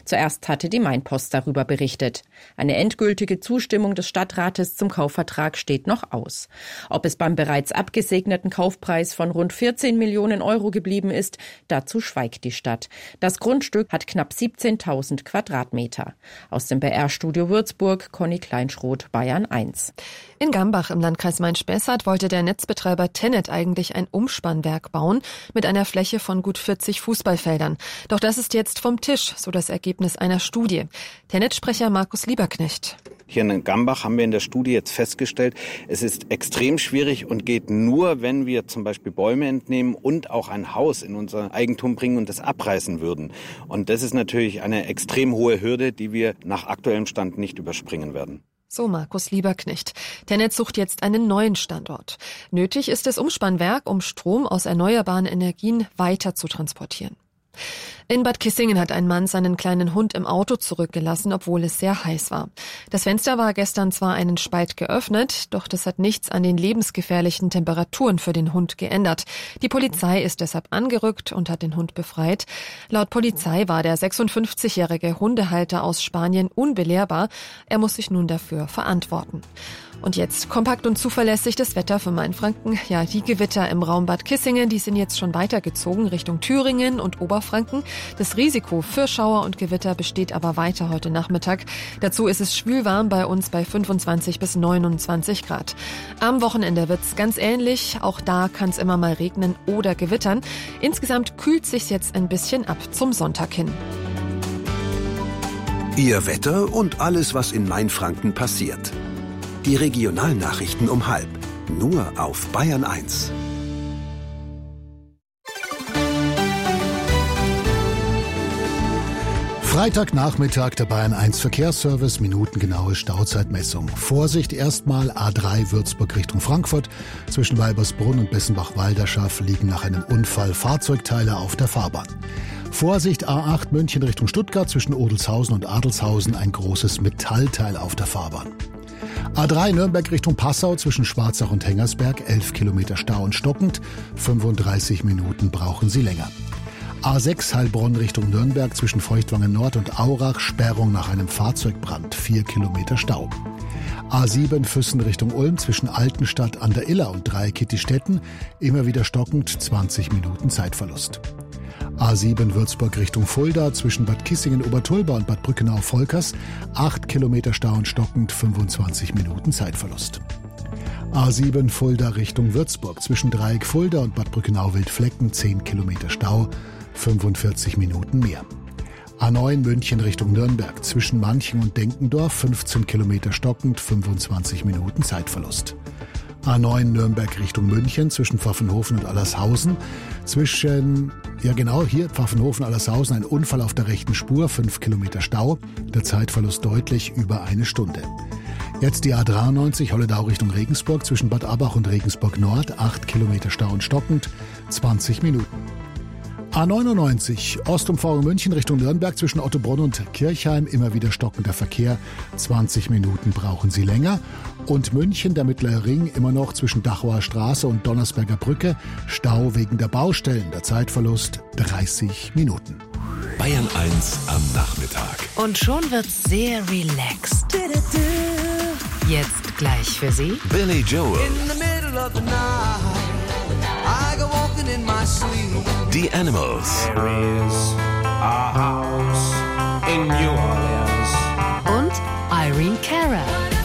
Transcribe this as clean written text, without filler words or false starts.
Zuerst hatte die Mainpost darüber berichtet. Eine endgültige Zustimmung des Stadtrates zum Kaufvertrag steht noch aus. Ob es beim bereits abgesegneten Kaufpreis von rund 14 Millionen Euro geblieben ist, dazu schweigt die Stadt. Das Grundstück hat knapp 17.000 Quadratmeter. Aus dem BR-Studio Würzburg, Conny Kleinschroth, Bayern 1. In Gambach im Landkreis Main-Spessart wollte der Netzbetreiber Tennet eigentlich ein Umspannwerk bauen mit einer Fläche von gut 40 Fußballfeldern. Doch das ist jetzt vom Tisch, so das Ergebnis einer Studie. Tennet-Sprecher Markus Lieberknecht. Hier in Gambach haben wir in der Studie jetzt festgestellt, es ist extrem schwierig und geht nur, wenn wir zum Beispiel Bäume entnehmen und auch ein Haus in unser Eigentum bringen und das abreißen würden. Und das ist natürlich eine extrem hohe Hürde, die wir nach aktuellem Stand nicht überspringen werden. So Markus Lieberknecht. Tennet sucht jetzt einen neuen Standort. Nötig ist das Umspannwerk, um Strom aus erneuerbaren Energien weiter zu transportieren. In Bad Kissingen hat ein Mann seinen kleinen Hund im Auto zurückgelassen, obwohl es sehr heiß war. Das Fenster war gestern zwar einen Spalt geöffnet, doch das hat nichts an den lebensgefährlichen Temperaturen für den Hund geändert. Die Polizei ist deshalb angerückt und hat den Hund befreit. Laut Polizei war der 56-jährige Hundehalter aus Spanien unbelehrbar. Er muss sich nun dafür verantworten. Und jetzt kompakt und zuverlässig das Wetter für Mainfranken. Ja, die Gewitter im Raum Bad Kissingen, die sind jetzt schon weitergezogen Richtung Thüringen und Oberfranken. Das Risiko für Schauer und Gewitter besteht aber weiter heute Nachmittag. Dazu ist es schwülwarm bei uns bei 25 bis 29 Grad. Am Wochenende wird's ganz ähnlich. Auch da kann es immer mal regnen oder gewittern. Insgesamt kühlt sich's jetzt ein bisschen ab zum Sonntag hin. Ihr Wetter und alles, was in Mainfranken passiert. Die Regionalnachrichten um 12:30, nur auf Bayern 1. Freitagnachmittag der Bayern 1 Verkehrsservice, minutengenaue Stauzeitmessung. Vorsicht erstmal A3 Würzburg Richtung Frankfurt. Zwischen Weibersbrunn und Bessenbach-Walderschaff liegen nach einem Unfall Fahrzeugteile auf der Fahrbahn. Vorsicht A8 München Richtung Stuttgart, zwischen Odelshausen und Adelshausen ein großes Metallteil auf der Fahrbahn. A3 Nürnberg Richtung Passau, zwischen Schwarzach und Hengersberg, 11 Kilometer Stau und stockend, 35 Minuten brauchen Sie länger. A6 Heilbronn Richtung Nürnberg, zwischen Feuchtwangen Nord und Aurach, Sperrung nach einem Fahrzeugbrand, 4 Kilometer Stau. A7 Füssen Richtung Ulm, zwischen Altenstadt an der Iller und Dreieckittistetten, immer wieder stockend, 20 Minuten Zeitverlust. A7 Würzburg Richtung Fulda, zwischen Bad Kissingen-Obertulba und Bad Brückenau-Volkers, 8 Kilometer Stau und stockend, 25 Minuten Zeitverlust. A7 Fulda Richtung Würzburg, zwischen Dreieck Fulda und Bad Brückenau-Wildflecken, 10 Kilometer Stau, 45 Minuten mehr. A9 München Richtung Nürnberg, zwischen Manching und Denkendorf, 15 Kilometer stockend, 25 Minuten Zeitverlust. A9 Nürnberg Richtung München, zwischen Pfaffenhofen und Allershausen, Pfaffenhofen-Allershausen, ein Unfall auf der rechten Spur, 5 Kilometer Stau, der Zeitverlust deutlich über eine Stunde. Jetzt die A93 Holledau Richtung Regensburg, zwischen Bad Abbach und Regensburg Nord, 8 Kilometer Stau und stockend, 20 Minuten. A99 Ostumfahrung München Richtung Nürnberg, zwischen Ottobrunn und Kirchheim, immer wieder stockender Verkehr, 20 Minuten brauchen Sie länger. Und München, der Mittlere Ring, immer noch zwischen Dachauer Straße und Donnersberger Brücke, Stau wegen der Baustellen, der Zeitverlust 30 Minuten. Bayern 1 am Nachmittag. Und schon wird's sehr relaxed. Jetzt gleich für Sie Billy Joel. In the middle of the night, I go walking in my sleep. Die Animals. There is a house in New Orleans. und Irene Cara.